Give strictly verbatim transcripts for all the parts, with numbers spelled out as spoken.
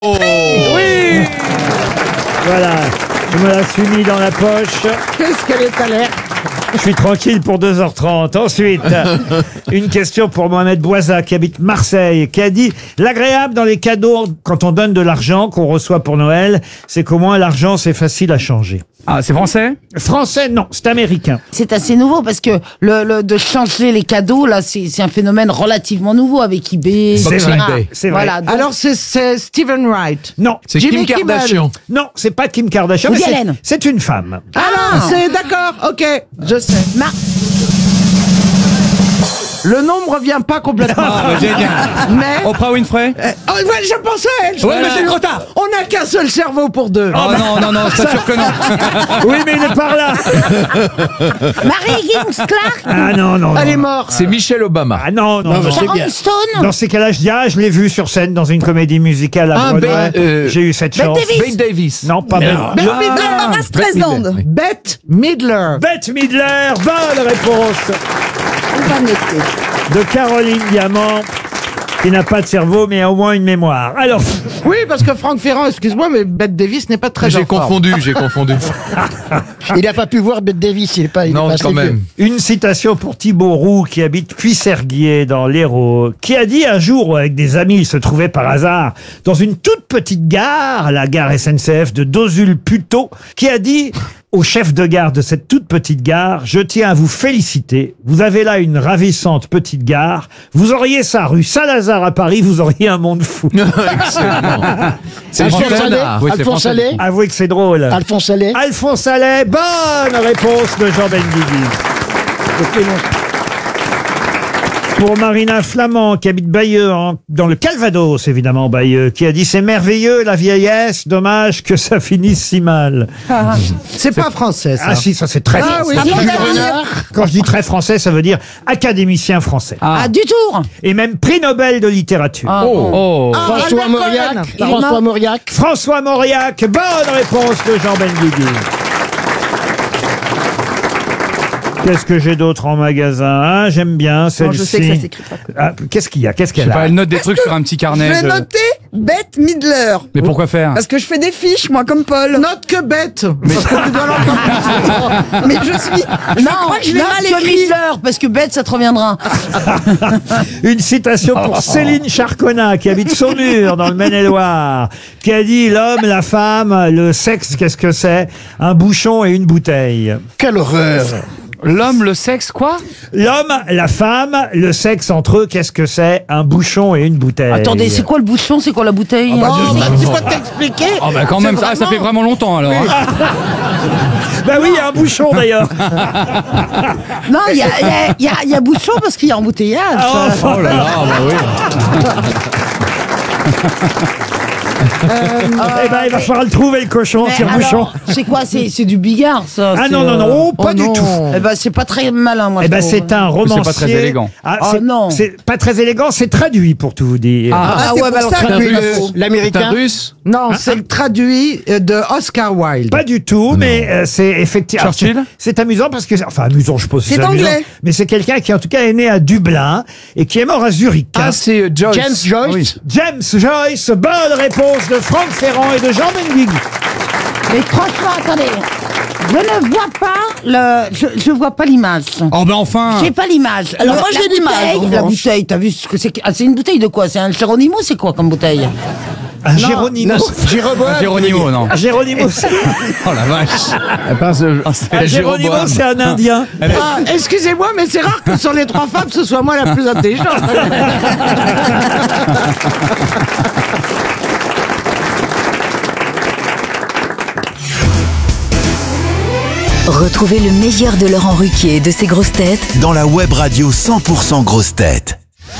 Oh Oui. Voilà, je me la suis mis dans la poche. Qu'est-ce qu'elle est alerte? Je suis tranquille pour deux heures trente. Ensuite, une question pour Mohamed Bouaza qui habite Marseille, qui a dit « L'agréable dans les cadeaux quand on donne de l'argent qu'on reçoit pour Noël, c'est qu'au moins l'argent c'est facile à changer. » Ah, c'est français? Français, non, c'est américain. C'est assez nouveau parce que le, le de changer les cadeaux là, c'est c'est un phénomène relativement nouveau avec eBay. C'est et cetera. vrai, c'est vrai. Voilà. donc- Alors c'est c'est Stephen Wright. Non, C'est Jimmy Kim Kimmel. Kardashian. non, c'est pas Kim Kardashian, mais Woody c'est- Allen. c'est une femme. Ah, c'est d'accord. Ok, je sais. Mar- Le nom me revient pas complètement. Ah, bah, génial. Mais Oprah Winfrey? Euh, oh, ouais, je pensais à elle. je Ouais, pensais- mais c'est trop tard. On n'a qu'un seul cerveau pour deux. Oh non, non, non, c'est sûr que non. Oui, mais il est par là. Marie Higgins Clark, Ah non, non, Elle non. est morte. C'est Michel Obama. Ah non, non, non. Sharon Stone, Dans ces cas-là, je dis, ah, je l'ai vu sur scène dans une comédie musicale à Ah, Broadway. Ben, euh, J'ai eu cette Bette chance. Davis. Bette Davis. Non, pas Ben. Bette Ah, Midler. Barbara Streisand. Oui. Bette Midler. Bette Midler, bonne réponse On va noter. de Caroline Diamant, qui n'a pas de cerveau, mais a au moins une mémoire. Alors, Oui, parce que Franck Ferrand, excuse-moi, mais Bette Davis n'est pas très J'ai en forme. confondu, j'ai confondu. Il n'a pas pu voir Bette Davis, il est pas. Il est Non, pas quand assez même. vieux. une citation pour Thibaut Roux, qui habite Puisserguier, dans l'Hérault, qui a dit un jour, avec des amis, il se trouvait par hasard dans une toute petite gare, la gare S N C F de Dozul-Puteaux, qui a dit au chef de gare de cette toute petite gare, je tiens à vous féliciter. Vous avez là une ravissante petite gare. Vous auriez ça rue Saint-Lazare à Paris, vous auriez un monde fou. Excellent. C'est Alphonse Jean Allais, Renard. Oui, c'est Alphonse français. Allais, Avouez que c'est drôle. Alphonse Allais. Alphonse Allais, bonne réponse de Jean Benguigui. Ok, non. Pour Marina Flamand, qui habite Bayeux, en- dans le Calvados, évidemment, Bayeux, qui a dit « C'est merveilleux, la vieillesse, dommage que ça finisse si mal. C'est pas français, » ça. Ah si, ça c'est très Ah français. oui, Ah, c'est bon, Jules d'accord. Renard. Quand je dis très français, ça veut dire académicien français. Ah, du tour. Et même prix Nobel de littérature. Ah, bon. Oh. Ah, François Albert Mauriac. Cohen. Il est François mort. Mauriac. François Mauriac, bonne réponse de Jean Benguigui. Qu'est-ce que j'ai d'autre en magasin hein? J'aime bien celle-ci. je sais que ça s'écrit pas. Ah, qu'est-ce qu'il y a Qu'est-ce Je sais qu'elle pas, a elle note des trucs sur un petit carnet. Je vais de- noter Bette Midler. Mais pourquoi faire? Parce que je fais des fiches, moi, comme Paul. Note que bête. Parce que tu dois l'entendre. Mais je suis. Je Non, crois que je l'ai non, mal tu as mis écrit. l'heure, parce que bête, ça te reviendra. Une citation pour Céline Charconnat, qui habite Saumur, dans le Maine-et-Loire, qui a dit « L'homme, la femme, le sexe, qu'est-ce que c'est? Un bouchon et une bouteille. Quelle horreur. L'homme, le sexe, quoi? L'homme, la femme, le sexe entre eux, qu'est-ce que c'est? Un bouchon et une bouteille. » Attendez, c'est quoi le bouchon, c'est quoi la bouteille? Oh, bah, tu peux t'expliquer. Oh bah quand même, ça, ça fait vraiment longtemps alors. hein. Bah oui, il y a un bouchon d'ailleurs. Non, il y a, il y, a, il y, a, il y a bouchon parce qu'il y a embouteillage. Oh, Oh là là, bah oui. eh ben, il va falloir le trouver, le cochon, Mais tire-bouchon. alors, c'est quoi? C'est c'est du bigard, ça. Ah c'est, non, non, non, euh, oh, pas oh du non. tout. Eh ben, c'est pas très malin, moi. Eh je ben, trouve. c'est un romancier. pas très élégant. Ah, Ah, c'est- non. C'est pas très élégant, c'est traduit pour tout vous dire. Ah, Ah, Ah c'est ouais, pour bah alors, ça que Traduit je le- le- C'est un L'américain. russe? Non, c'est le traduit euh, de Oscar Wilde. Pas du tout, mais euh, c'est effectivement. Churchill alors, C'est c'est amusant parce que. Enfin, amusant, je suppose. que C'est amusant, anglais. Mais c'est quelqu'un qui, en tout cas, est né à Dublin et qui est mort à Zurich. hein. Ah, c'est euh, Joyce. James Joyce. Oui. James Joyce, bonne réponse de Franck Ferrand et de Jean Benguigui. Mais franchement, attendez. Je ne vois pas le. Je, je vois pas l'image. Oh ben enfin. J'ai pas l'image. Alors, Le- moi, la j'ai l'image, bouteille, en La revanche. bouteille, t'as vu ce que c'est? Ah, c'est une bouteille de quoi? C'est un Géronimo, c'est quoi comme bouteille? Un Géronimo. Non, Jéroboam. Géronimo, non. Un Géronimo, c'est Oh la vache. Elle pense, euh, c'est un Géronimo, Jéroboam. c'est un Indien. Ah, excusez-moi, mais c'est rare que sur les trois femmes, ce soit moi la plus intelligente. Retrouvez le meilleur de Laurent Ruquier et de ses grosses têtes dans la web radio cent pour cent grosses têtes.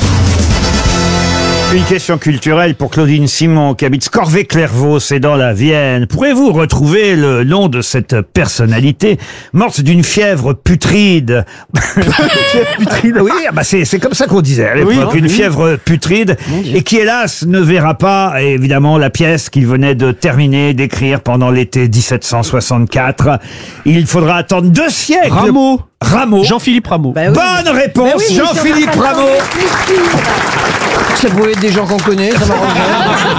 Une question culturelle pour Claudine Simon qui habite Scorvé-Clairvaux, c'est dans la Vienne. Pourrez-vous retrouver le nom de cette personnalité morte d'une fièvre putride? Fièvre putride, oui, ah bah c'est c'est comme ça qu'on disait à l'époque, une fièvre putride, et qui hélas ne verra pas évidemment la pièce qu'il venait de terminer d'écrire pendant l'été dix-sept cent soixante-quatre. Il faudra attendre deux siècles. Rameau. Rameau. Jean-Philippe Rameau. Bah oui. Bonne réponse, Bah oui, Jean-Philippe sur la Rameau. réfléchis. Ça pouvait être des gens qu'on connaît, ça m'arrangerait.